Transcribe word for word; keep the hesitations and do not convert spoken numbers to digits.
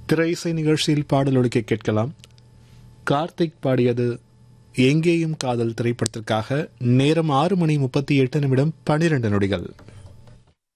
திரை இசை நிகழ்ச்சியில் பாடல் ஒலிக்க கேட்கலாம். கார்த்திக் பாடியது எங்கேயும் காதல் திரைப்படத்திற்காக. நேரம் ஆறு மணி முப்பத்தி எட்டு நிமிடம் பனிரெண்டு நொடிகள்.